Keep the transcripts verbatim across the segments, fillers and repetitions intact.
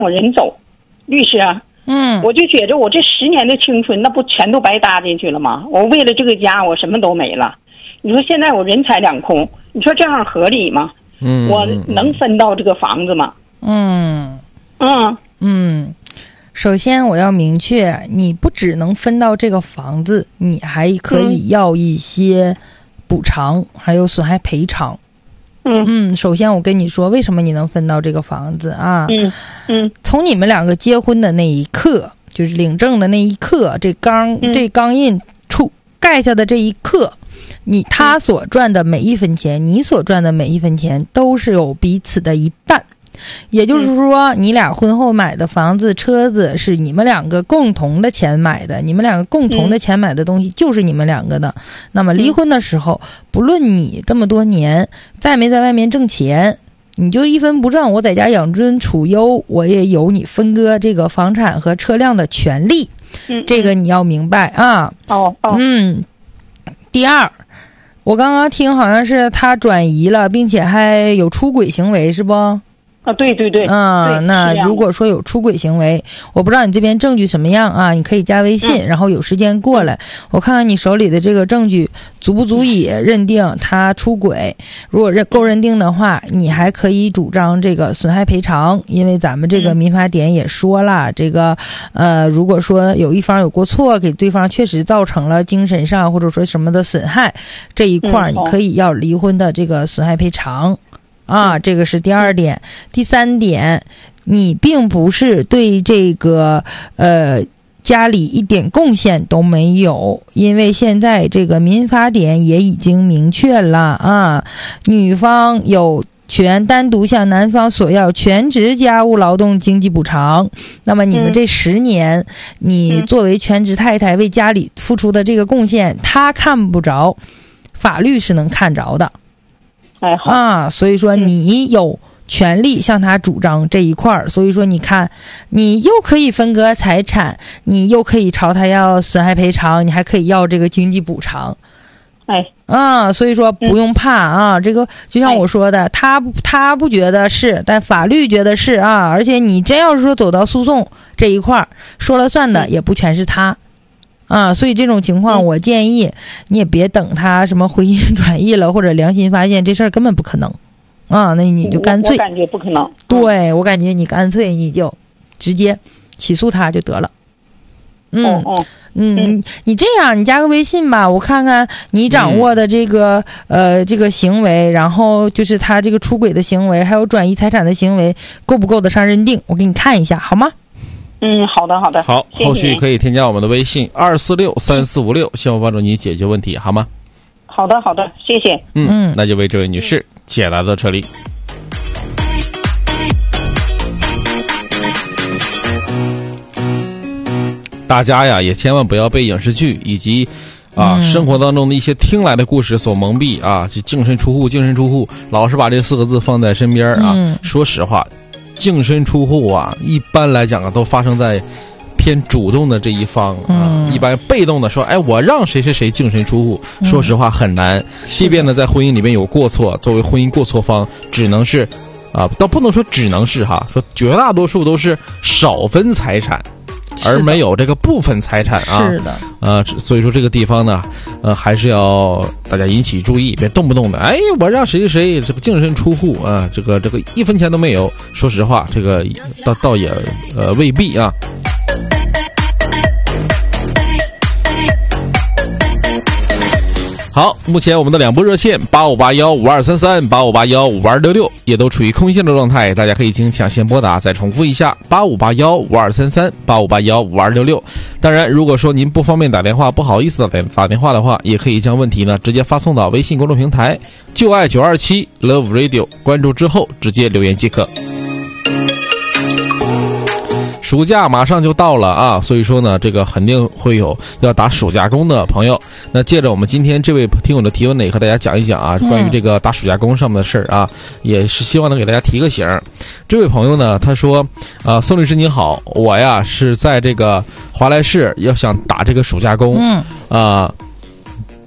我人走。律师啊， 嗯， 我就觉着我这十年的青春那不全都白搭进去了吗？我为了这个家我什么都没了，你说现在我人财两空，你说这样合理吗？ 嗯， 我能分到这个房子吗？ 嗯嗯嗯，首先我要明确，你不只能分到这个房子，你还可以要一些补偿，还有损害赔偿。 嗯嗯，首先我跟你说，为什么你能分到这个房子啊？ 嗯嗯， 从你们两个结婚的那一刻，就是领证的那一刻，这钢、 嗯、 这钢印出盖下的这一刻，你他所赚的每一分钱，你所赚的每一分钱，都是有彼此的一半。也就是说，你俩婚后买的房子、车子是你们两个共同的钱买的，你们两个共同的钱买的东西就是你们两个的。那么离婚的时候，不论你这么多年在没在外面挣钱，你就一分不挣，我在家养尊处优，我也有你分割这个房产和车辆的权利。 嗯， 这个你要明白啊。 哦哦， 嗯。第二，我刚刚听好像是他转移了，并且还有出轨行为，是不？ 啊，对对对， 嗯，那如果说有出轨行为，我不知道你这边证据什么样啊？你可以加微信，嗯、然后有时间过来，我看看你手里的这个证据足不足以认定他出轨。如果认够认定的话，你还可以主张这个损害赔偿，因为咱们这个民法典也说了，嗯、这个呃，如果说有一方有过错，给对方确实造成了精神上或者说什么的损害，这一块你可以要离婚的这个损害赔偿。啊，这个是第二点。第三点，你并不是对这个呃家里一点贡献都没有，因为现在这个民法典也已经明确了啊，女方有权单独向男方索要全职家务劳动经济补偿。那么你们这十年，嗯、你作为全职太太为家里付出的这个贡献，他看不着，法律是能看着的。 哎，好啊，所以说你有权利向他主张这一块儿，所以说你看，你又可以分割财产，你又可以朝他要损害赔偿，你还可以要这个经济补偿。 哎， 啊，所以说不用怕啊，嗯、这个就像我说的，他他不觉得是，但法律觉得是啊，而且你真要是说走到诉讼这一块儿，说了算的也不全是他。啊，所以这种情况，我建议你也别等他什么婚姻转移了，或者良心发现，这事儿根本不可能。啊，那你就干脆， 我感觉不可能。 对，我感觉你干脆你就直接起诉他就得了。嗯哦哦嗯，嗯你这样，你加个微信吧，我看看你掌握的这个、嗯、呃这个行为，然后就是他这个出轨的行为，还有转移财产的行为，够不够得上认定？我给你看一下，好吗？ 嗯，好的，好的。 好，后续可以添加我们的微信二四六三四五六，希望帮助你解决问题，好吗？ 好的，好的，谢谢。 嗯嗯，那就为这位女士解答到这里。大家呀，也千万不要被影视剧以及啊、嗯、生活当中的一些听来的故事所蒙蔽啊，就净身出户，净身出户，老是把这四个字放在身边啊。嗯、说实话。净身出户啊，一般来讲啊，都发生在偏主动的这一方啊。嗯、一般被动的说，哎，我让谁谁谁净身出户，嗯、说实话很难。即便呢，在婚姻里面有过错，作为婚姻过错方，只能是啊，倒不能说只能是哈，说绝大多数都是少分财产。而没有这个部分财产啊， 是的， 呃，所以说这个地方呢，呃，还是要大家引起注意，别动不动的，哎，我让谁谁这个净身出户啊，这个这个一分钱都没有。说实话，这个倒倒也呃未必啊。好，目前我们的两部热线八五八幺五二三三、八五八幺五二六六也都处于空线的状态，大家可以进行抢先拨打。再重复一下八五八幺五二三三、八五八幺五二六六。当然，如果说您不方便打电话，不好意思打打电话的话，也可以将问题呢直接发送到微信公众平台就爱九二七 Love Radio， 关注之后直接留言即可。暑假马上就到了啊，所以说呢，这个肯定会有要打暑假工的朋友。那借着我们今天这位听友的提问呢，也和大家讲一讲啊，关于这个打暑假工上面的事儿啊，也是希望能给大家提个醒。这位朋友呢，他说，啊，宋律师您好，我呀是在这个华莱士要想打这个暑假工，嗯啊。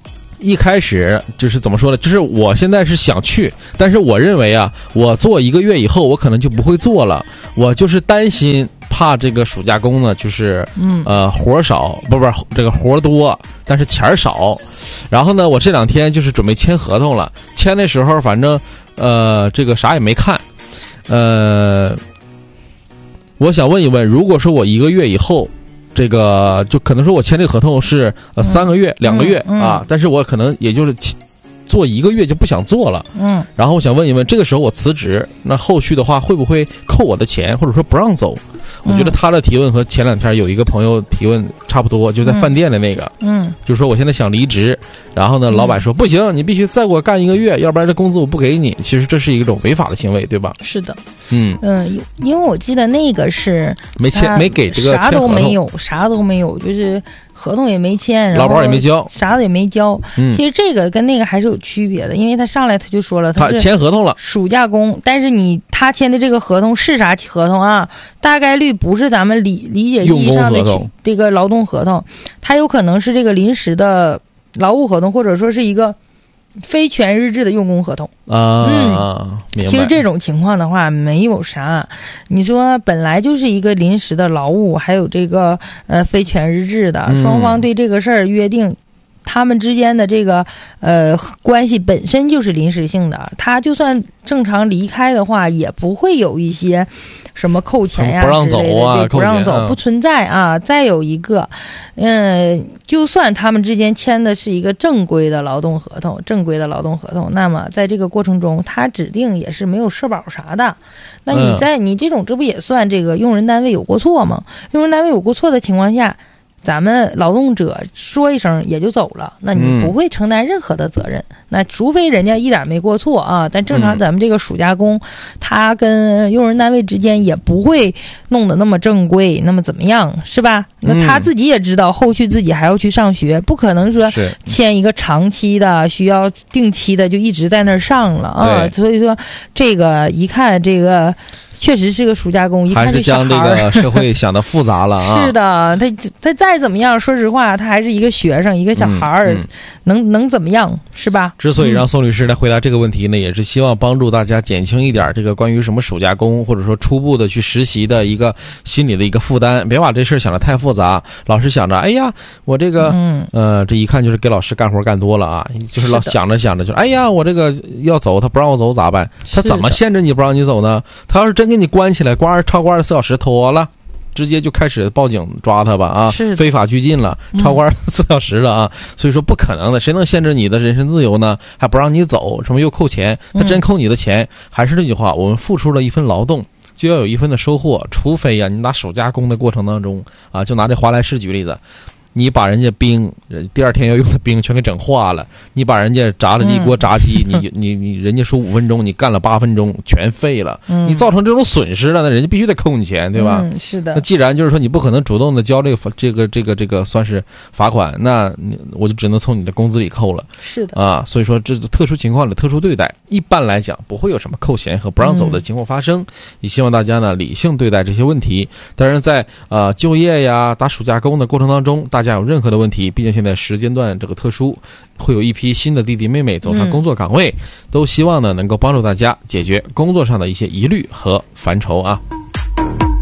一开始就是怎么说呢？就是我现在是想去，但是我认为啊，我做一个月以后，我可能就不会做了。我就是担心，怕这个暑假工呢，就是嗯呃活少，不不这个活多，但是钱少。然后呢，我这两天就是准备签合同了，签的时候反正呃这个啥也没看，呃，我想问一问，如果说我一个月以后。这个就可能说我签这个合同是呃三个月、嗯、两个月、嗯、啊，但是我可能也就是做一个月就不想做了，嗯，然后我想问一问，这个时候我辞职，那后续的话会不会扣我的钱，或者说不让走？我觉得他的提问和前两天有一个朋友提问差不多，就在饭店的那个，嗯，就说我现在想离职，然后呢，老板说、嗯、不行，你必须再给我干一个月，要不然这工资我不给你。其实这是一种违法的行为，对吧？ 是的， 嗯嗯，因为我记得那个是没签，没给这个啥都没有，啥都没有，就是合同也没签，然后劳保也没交， 啥的也没交。嗯，其实这个跟那个还是有区别的，因为他上来他就说了， 他是签合同了， 暑假工，但是你他签的这个合同是啥合同啊？大概率不是咱们理理解意义上的这个劳动合同，它有可能是这个临时的劳务合同，或者说是一个非全日制的用工合同啊。嗯，明白。 其实这种情况的话没有啥，你说本来就是一个临时的劳务，还有这个呃非全日制的，双方对这个事儿约定。他们之间的这个呃关系本身就是临时性的，他就算正常离开的话，也不会有一些什么扣钱呀、 不让走啊， 对，不让走、 嗯、 不存在啊。再有一个，嗯，就算他们之间签的是一个正规的劳动合同，正规的劳动合同，那么在这个过程中，他指定也是没有社保啥的。那你在、嗯、你这种，这不也算这个用人单位有过错吗？用人单位有过错的情况下。咱们劳动者说一声也就走了，那你不会承担任何的责任。嗯、那除非人家一点没过错啊，但正常咱们这个暑假工，嗯、他跟用人单位之间也不会弄得那么正规，那么怎么样，是吧？那他自己也知道，后续自己还要去上学，不可能说签一个长期的，需要定期的就一直在那儿上了啊。所以说，这个一看这个。确实是个暑假工，一看还是将这个社会想得复杂了啊！ 是的，他他再怎么样，说实话，他还是一个学生，一个小孩儿、嗯嗯，能能怎么样，是吧？ 之所以让宋律师来回答这个问题呢，嗯、也是希望帮助大家减轻一点这个关于什么暑假工或者说初步的去实习的一个心理的一个负担，别把这事儿想得太复杂。老是想着，哎呀，我这个，嗯，呃，这一看就是给老师干活干多了啊，就是老想着想着就，哎呀，我这个要走，他不让我走咋办？他怎么限制你不让你走呢？他要是真给你关起来，关超过二十四小时，妥了，直接就开始报警抓他吧啊！非法拘禁了，超过二十四小时了啊！嗯、所以说不可能的，谁能限制你的人身自由呢？还不让你走，什么又扣钱？他真扣你的钱，嗯、还是那句话，我们付出了一份劳动，就要有一份的收获。除非呀、啊，你拿暑假工的过程当中啊，就拿这华莱士举例子。你把人家冰，第二天要用的冰全给整化了。你把人家炸了一锅炸鸡，嗯、你你你，人家说五分钟，你干了八分钟，全废了。嗯、你造成这种损失了，那人家必须得扣你钱，对吧？ 嗯，是的。 那既然就是说你不可能主动的交这个这个这个这个算是罚款，那我就只能从你的工资里扣了。 是的。 啊，所以说这特殊情况的特殊对待，一般来讲不会有什么扣钱和不让走的情况发生。嗯、也希望大家呢理性对待这些问题。当然在呃就业呀、打暑假工的过程当中，大家有任何的问题，毕竟现在时间段这个特殊，会有一批新的弟弟妹妹走上工作岗位，嗯、都希望呢能够帮助大家解决工作上的一些疑虑和烦愁啊。